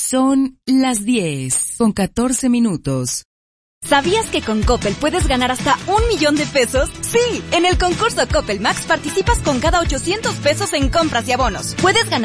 Son las 10:14. ¿Sabías que con Coppel puedes ganar hasta 1 millón de pesos? Sí, en el concurso Coppel Max participas con cada 800 pesos en compras y abonos. Puedes ganar